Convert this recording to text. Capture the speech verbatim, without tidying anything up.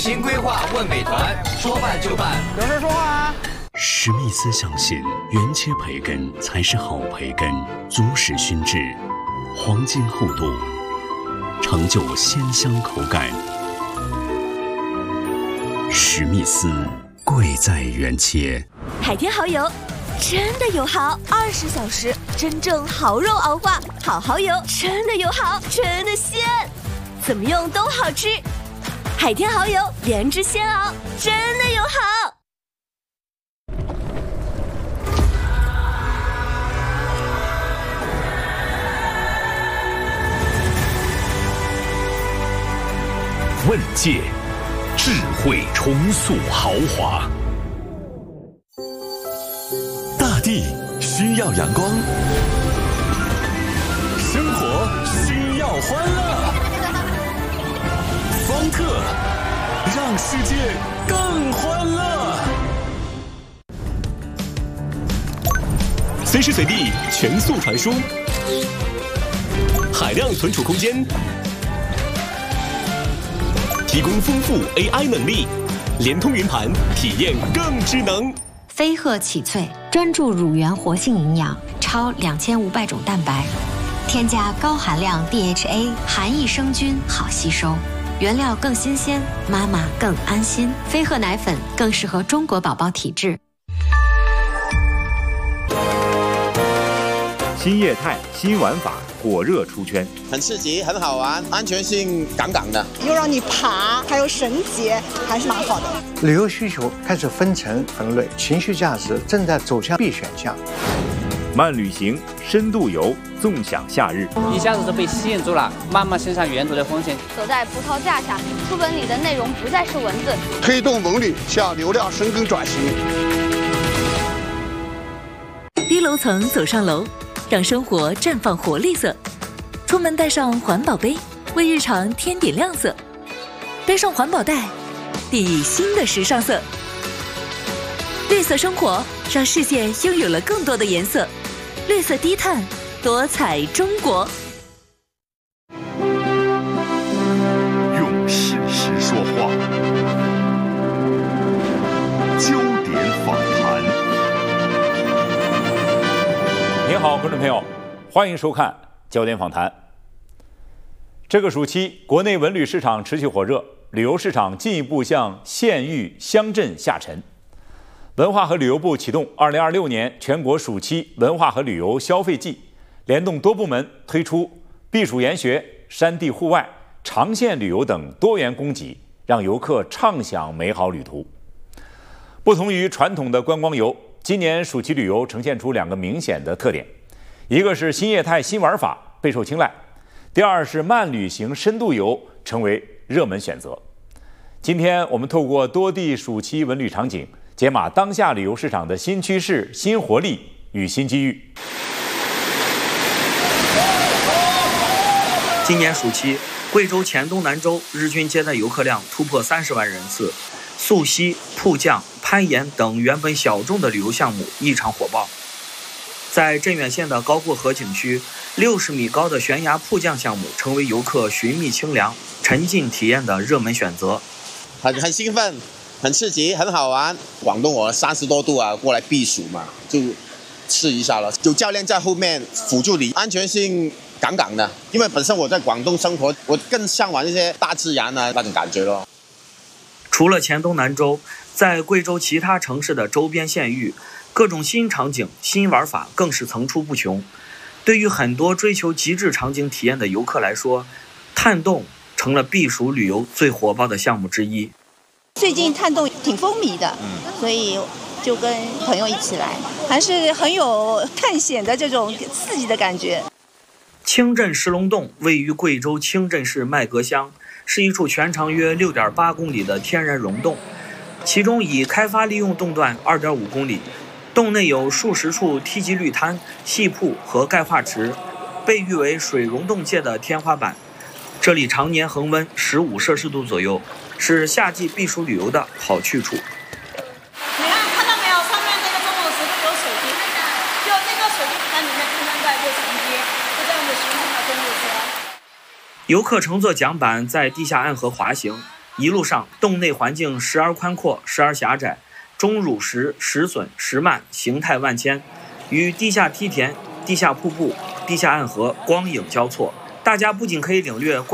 新规划问美团，说办就办。 有事说话啊！ 史密斯相信原切培根才是好培根，足使熏制，黄金厚度，成就鲜香口感。史密斯贵在原切。 海天蚝油真的有蚝，二十小时真正蚝肉熬化，好蚝油真的有蚝，真的鲜，怎么用都好吃。海天蚝油原汁鲜熬，真的有好。 问界，智慧重塑豪华。大地需要阳光，生活需要欢乐。方特，让世界更欢乐。随时随地全速传输，海量存储空间，提供丰富 A I 能力，联通云盘，体验更智能。 飞鹤启萃专注乳源活性营养，超两千五百种蛋白，添加高含量 D H A， 含益生菌，好吸收。原料更新鲜，妈妈更安心。飞鹤奶粉更适合中国宝宝体质。 新业态新玩法火热出圈， 很刺激，很好玩，安全性杠杠的， 又让你爬，还有绳结，还是蛮好的。 旅游需求开始分层分类，情绪价值正在走向 B 选项。 慢旅行、深度游，纵享夏日， 一下子就被吸引住了，慢慢欣赏沿途的风景。 走在葡萄架下，书本里的内容不再是文字， 推动文旅向流量深耕转型。 低楼层走上楼，让生活绽放活力色。出门带上环保杯，为日常添点亮色。带上环保袋，砥砺新的时尚色。绿色生活，让世界拥有了更多的颜色。绿色低碳，多彩中国。 用事实说话，焦点访谈。 您好，观众朋友，欢迎收看焦点访谈。这个暑期，国内文旅市场持续火热，旅游市场进一步向县域乡镇下沉。文化和旅游部启动二零二六年全国暑期文化和旅游消费季，联动多部门推出避暑研学、山地户外、长线旅游等多元供给，让游客畅享美好旅途。不同于传统的观光游，今年暑期旅游呈现出两个明显的特点，一个是新业态新玩法备受青睐，第二是慢旅行深度游成为热门选择。今天我们透过多地暑期文旅场景，解码当下旅游市场的新趋势、新活力与新机遇。 今年暑期，贵州黔东南州日均接待游客量突破三十万人次，溯溪、瀑降、攀岩等原本小众的旅游项目异常火爆。在镇远县的高过河景区，六十米高的悬崖瀑降项目成为游客寻觅清凉、沉浸体验的热门选择。 很很兴奋，很刺激，很好玩。广东我三十多度啊，过来避暑嘛，就试一下了。有教练在后面辅助你，安全性杠杠的。因为本身我在广东生活，我更向往一些大自然啊那种感觉咯。 除了黔东南州，在贵州其他城市的周边县域，各种新场景、新玩法更是层出不穷。对于很多追求极致场景体验的游客来说，探洞成了避暑旅游最火爆的项目之一。 最近探洞挺风靡的，所以就跟朋友一起来，还是很有探险的这种刺激的感觉。 清镇石龙洞位于贵州清镇市麦格乡，是一处全长约 六点八公里的天然溶洞，其中已开发利用洞段 二点五公里，洞内有数十处梯级绿滩、细瀑和钙化池，被誉为水溶洞界的天花板。这里常年恒温十五摄氏度左右，是夏季避暑旅游的好去处。 你看看到没有，上面这个钟乳石都有水滴，就这个水滴在里面不能再就承接，就这样子形成了钟乳石。 游客乘坐桨板在地下暗河滑行， 一路上，洞内环境时而宽阔，时而狭窄，钟乳石石笋石幔形态万千，与地下梯田、地下瀑布、地下暗河光影交错。大家不仅可以领略